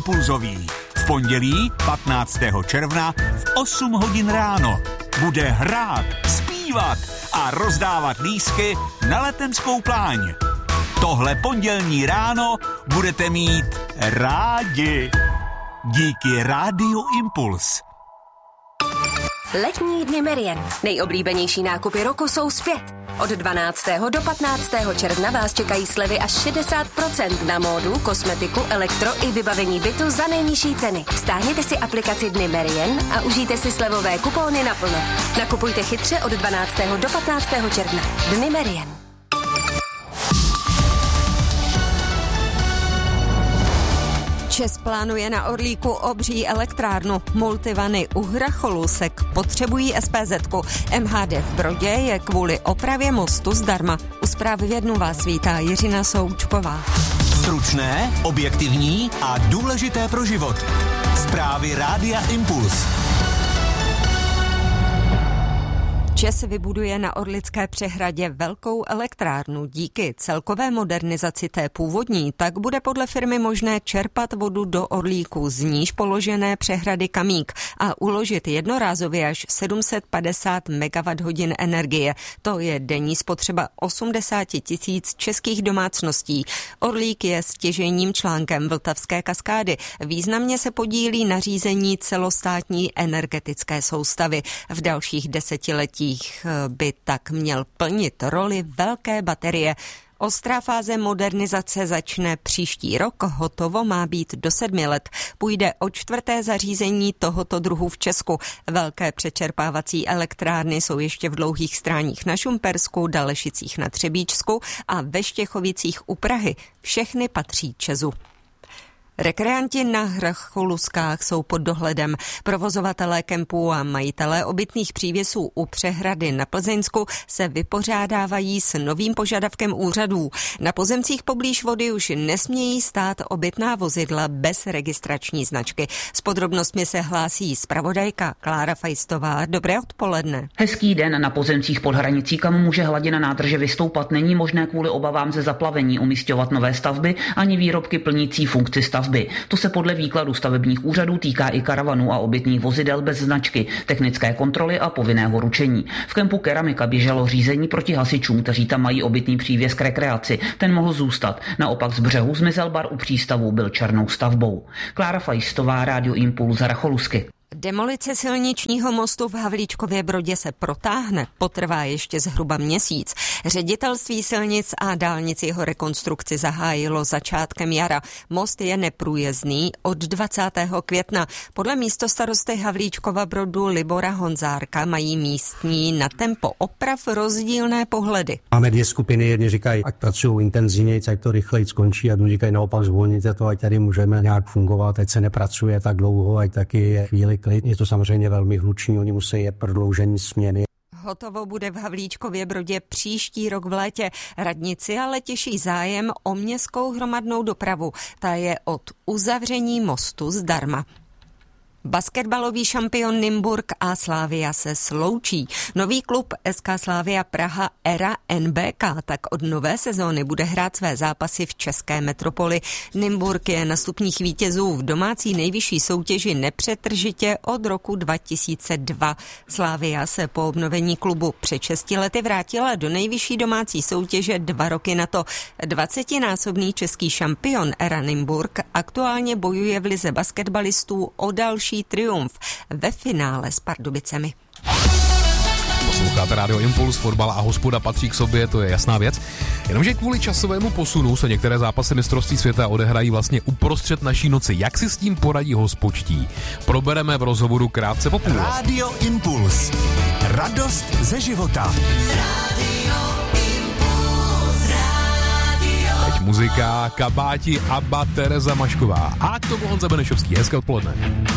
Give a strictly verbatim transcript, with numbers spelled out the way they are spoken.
impulzový. V pondělí patnáctého června v osm hodin ráno bude hrát, zpívat a rozdávat lístky na Letenskou pláň. Tohle pondělní ráno budete mít rádi. Díky Rádiu Impuls. Letní dny Merian. Nejoblíbenější nákupy roku jsou zpět. Od dvanáctého do patnáctého června vás čekají slevy až šedesát procent na módu, kosmetiku, elektro i vybavení bytu za nejnižší ceny. Stáhněte si aplikaci Dny Merian a užijte si slevové kupóny naplno. Nakupujte chytře od dvanáctého do patnáctého června. Dny Merian. ČEZ plánuje na Orlíku obří elektrárnu. Multivany u Hracholusek potřebují es pé zetku. em há dé v Brodě je kvůli opravě mostu zdarma. U zprávy v jednu vás vítá Jiřina Součková. Stručné, objektivní a důležité pro život. Zprávy Rádia Impuls. ČEZ vybuduje na Orlické přehradě velkou elektrárnu. Díky celkové modernizaci té původní tak bude podle firmy možné čerpat vodu do Orlíku, z níž položené přehrady Kamík a uložit jednorázově až sedm set padesát megawatthodin energie. To je denní spotřeba osmdesát tisíc českých domácností. Orlík je stěžejním článkem Vltavské kaskády. Významně se podílí na řízení celostátní energetické soustavy. V dalších desetiletích by tak měl plnit roli velké baterie. Ostrá fáze modernizace začne příští rok, hotovo má být do sedmi let. Půjde o čtvrté zařízení tohoto druhu v Česku. Velké přečerpávací elektrárny jsou ještě v Dlouhých Stráních na Šumpersku, Dalešicích na Třebíčsku a ve Štěchovicích u Prahy. Všechny patří ČEZu. Rekreanti na Hracholuskách jsou pod dohledem. Provozovatelé kempů a majitelé obytných přívěsů u přehrady na Plzeňsku se vypořádávají s novým požadavkem úřadů. Na pozemcích poblíž vody už nesmějí stát obytná vozidla bez registrační značky. S podrobnostmi se hlásí zpravodajka Klára Fajstová. Dobré odpoledne. Hezký den. Na pozemcích pod hranicí, kam může hladina nádrže vystoupat, není možné kvůli obavám ze zaplavení umisťovat nové stavby ani výrobky plnící funkci stavby. To se podle výkladu stavebních úřadů týká i karavanů a obytných vozidel bez značky, technické kontroly a povinného ručení. V kempu Keramika běželo řízení proti hasičům, kteří tam mají obytný přívěs k rekreaci. Ten mohl zůstat. Naopak z břehu zmizel bar u přístavu, byl černou stavbou. Klára Fajstová, Rádio Impuls, Racholusky. Demolice silničního mostu v Havlíčkově Brodě se protáhne, potrvá ještě zhruba měsíc. Ředitelství silnic a dálnic jeho rekonstrukci zahájilo začátkem jara. Most je neprůjezdný od dvacátého května. Podle místostarosty Havlíčkova Brodu Libora Honzárka mají místní na tempo oprav rozdílné pohledy. Máme dvě skupiny, jedni říkají, ať pracují intenzivněji, ať to rychleji skončí, a druhý říkají naopak zvolněte to, ať tady můžeme nějak fungovat, ať se nepracuje tak dlouho, ať taky je chvíli klid. Je to samozřejmě velmi hluční, oni musí je prodloužení směny. Hotovo bude v Havlíčkově Brodě příští rok v létě. Radnici ale těší zájem o městskou hromadnou dopravu. Ta je od uzavření mostu zdarma. Basketbalový šampion Nymburk a Slavia se sloučí. Nový klub es ká Slavia Praha Era en bé ká tak od nové sezóny bude hrát své zápasy v české metropoli. Nymburk je na stupních vítězů v domácí nejvyšší soutěži nepřetržitě od roku dva tisíce dva. Slavia se po obnovení klubu před šesti lety vrátila do nejvyšší domácí soutěže dva roky na to. Dvacetinásobný český šampion Era Nymburk aktuálně bojuje v lize basketbalistů o další triumf ve finále s Pardubicemi. Posloucháte Rádio Impuls, fotbal a hospoda patří k sobě, to je jasná věc. Jenomže kvůli časovému posunu se některé zápasy mistrovství světa odehrají vlastně uprostřed naší noci. Jak si s tím poradí hospočtí? Probereme v rozhovoru krátce po půl. Rádio Impuls. Radost ze života. Teď muzika, Kabáti, Abba, Tereza Mašková a k tomu Honza Benešovský. Hezké odpoledne.